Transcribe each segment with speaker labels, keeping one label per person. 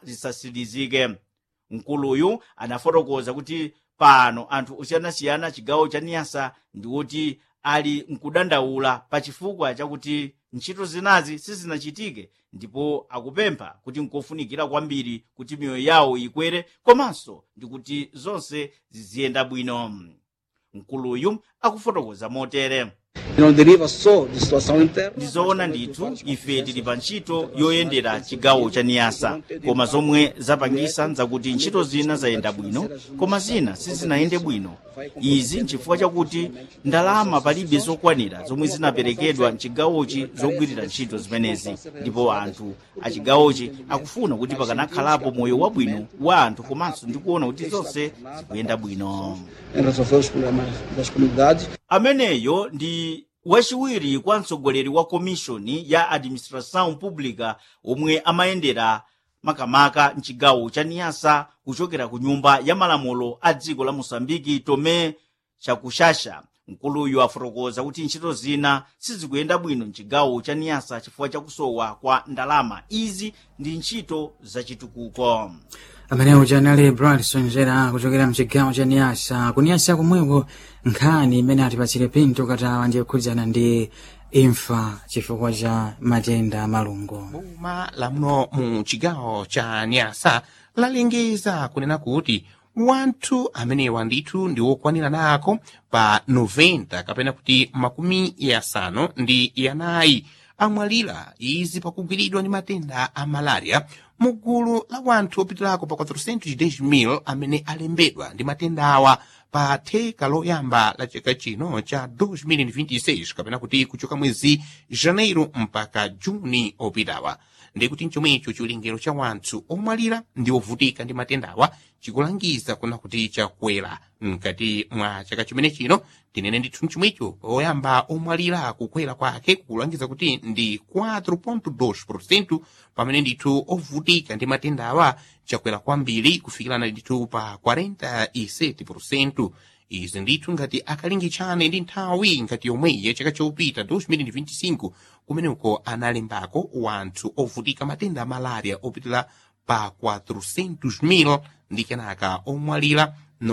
Speaker 1: zisasirizike. Mkuluyu anafotokoza kuti pano anthu osiyanasiyana chigawo cha Niassa ndiwoti ali mkudandaula pa chifukwa chakuti ntchito zinazi sizinachitike, ndipo akupempha kuti nkofunikira kwambiri kuti miyoyo yawo ikwere komanso ndi kuti zonse ziziyenda bwino. Mkuluyu akufotokoza motere: ndizoona ndithu ife tili pa ntchito yoyendera chigawo cha Niassa, koma zomwe zapangisa nzakuti ntchito zina zayenda bwino koma zina sizinayende bwino. Izi nchifukwa chakuti ndalama palibe zokwanira zomwe zinaperekedwa mchigawochi zogwirira ntchito zimenezi, ndipo anthu a chigawochi akufuna kuti pakanakhalapo moyo wabwino wa anthu komanso ndikuona kuti zonse zikuyenda bwino. Ameneyo ndi wachiwiri kwa mtsogoleri wa komishoni ya administração pública omwe amayendera makamaka mchigawo cha Niassa kuchokera ku nyumba ya malamulo a dziko la Moçambique Tomé Chakushasha. Mkuluyu afotokoza kuti ntchito zina sizikuyenda bwino mchigawo cha Niassa chifukwa chakusowa kwa ndalama. Izi ndi ntchito zachitukuko.
Speaker 2: Amenewo janali Bradson Zera kuchokera mchigawo cha Niassa. Ku Niassa komweko nkhani imene atipatsire pinto katawa ndi kukhudzana ndi imfa chifukwa cha matenda malungo.
Speaker 3: Boma la muno mu chigawo cha Niassa lalengeza kunena kuti wanthu amenewa ndithu ndi wokwanira nako pa 90 kapena kuti 50 amwalira, izi pakugwiridwa ndi matenda a malaria mugulu la wanthu opitirako pa 410,000 amene alembedwa ndi matenda awa pa theka loyamba la chaka chino cha 2026 kapena kuti kuchoka mwezi Janeiro mpaka Juni opitawa. Ndikuti nchomwecho chiwerengero cha wanthu omwalira ndi ovutika ndi matendawa chikulangiza kuna kuti chakwera mkati mwa chaka chimene chino. Tinene ndithu nchomwecho oyamba omwalira kukwera kwake kulangiza kuti ndi 4.2%, pamene ndithu ovutika ndi matendawa chakwera kwambiri kufikirana ndithu pa 47%. Izi ndithu ngati akalingichane ndi nthawi ngati yomweyi ya chaka chopita 2025 kumeneko analembako wanthu ovutika matenda a malaria opitira pa 400,000 ndi kenaka omwalira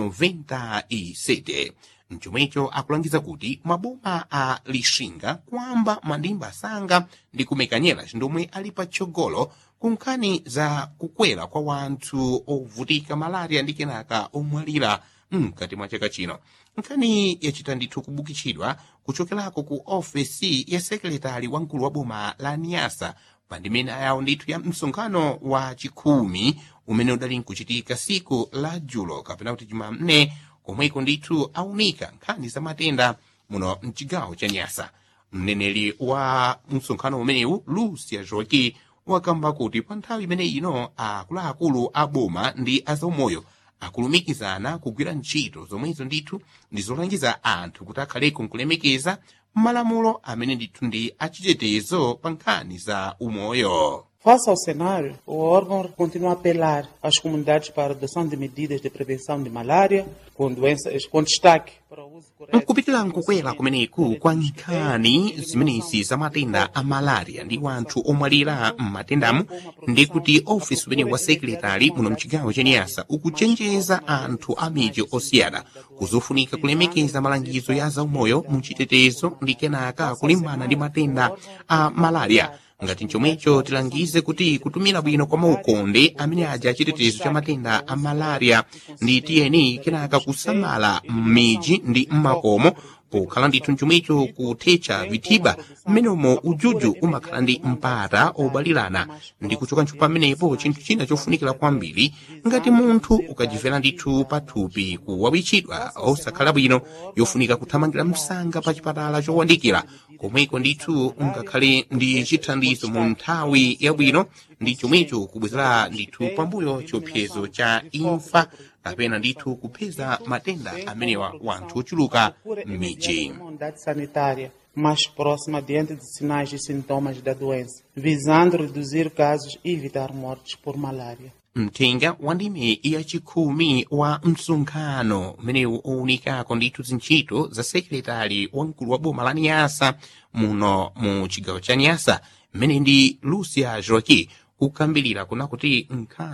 Speaker 3: 97. Mchomwecho akulangiza kuti maboma a Lixinga, Kwamba, Mandimba, Sanga ndi Kumekanyela ndomwe ali patsogolo ku nkhani za kukwera kwa wanthu ovutika malaria ndi kenaka omwalira mkati mwa chaka chino. Nkhani yachita ndithu kubukitsidwa kuchokerako ku ofesi ya sekretari wamkulu wa boma la Niassa pa ndimene ayawo ndithu ya msonkhano wa chikhumi umene udali nkuchitika siku la Julo kapena kuti Jumanne, komweko ndithu aunika nkhani za matenda muno mchigawo cha Niassa. Mneneri wa msonkhano umenewu Lucia Joaquim wakamba kuti pa nthawi imene ino akuluakulu a boma ndi azaumoyo akulumikizana kugwira ntchito zomwezo ndithu ndi zolangiza anthu kuti akhaleko nkulemekeza malamulo amene ndithu ndi achitetezo pa nkhani za umoyo.
Speaker 4: Face ao cenário, o órgão continua a apelar às comunidades para a adoção de medidas de prevenção de malária, com destaque para o uso correto.
Speaker 3: Nkupitira nkukwera kumeneku kwa nkhani zimenezi za matenda a malaria ndi wanthu omwalira m'matendamu, ndi kuti ofisi umene wa sekretari muno mchigawo cha Niassa ukuchenjeza anthu a midzi osiyana kuzofunika kulemekeza malangizo ya zaumoyo mu chitetezo ndi kenaka kulimbana ndi matenda a malaria. Ngati nchomwecho tilangize kuti kutumira bwino kwa maukonde amene aja chitetezo cha matenda a malaria ndi tiyeni kenaka kusamala m'midzi ndi m'makomo pokhala ndithu nchomwecho kuthetsa vithiba mmenomo ujuju umakhala ndi mpata obalirana ndi kuchoka ntchito pamenepo chinthu china chofunikira kwambiri ngati munthu ukajivera ndithu pathupi kuwawitchidwa osakhala bwino yofunika kuthamangira msanga pa chipatala chowandikira komweko ndithu ungakhale ndi chithandizo mu nthawi yabwino ndi chomwecho kubwezera ndithu pambuyo chiopsezo cha imfa kapena ndithu kupeza matenda amenewa wanthu ochuluka m'midzi.
Speaker 4: Sanitária mais próxima diante de sinais e sintomas da doença, visando reduzir casos e evitar mortes por malária.
Speaker 3: Mthenga wa ndime ya chikhumi wa msonkhano umenewu owunikako ndithu zintchito za sekretari wamkulu wa boma la Niassa muno mu chigawo cha Niassa mmene ndi Lucia Joaquim kukambirira kuna kuti nkhani